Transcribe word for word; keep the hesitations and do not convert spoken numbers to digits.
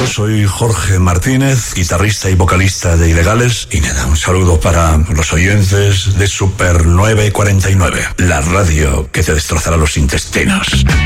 soy Jorge Martínez, guitarrista y vocalista de Ilegales. Y nada, un saludo para los oyentes de Super nueve cuarenta y nueve, la radio que te destrozará los intestinos.